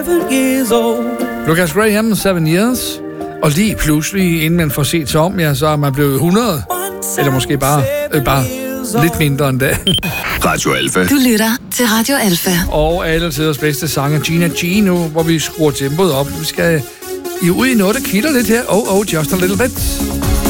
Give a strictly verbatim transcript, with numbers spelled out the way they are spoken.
Lucas Graham, Seven Years. Og lige pludselig, inden man får set sig om, ja, så er man blevet hundrede. Eller måske bare, øh, bare lidt mindre end det. Radio Alfa. Du lytter til Radio Alfa. Og alle tiders bedste sanger, Gina G nu, hvor vi skruer tempoet op. Vi skal i ud i noget, der kilder lidt her. Oh, oh, just a little bit.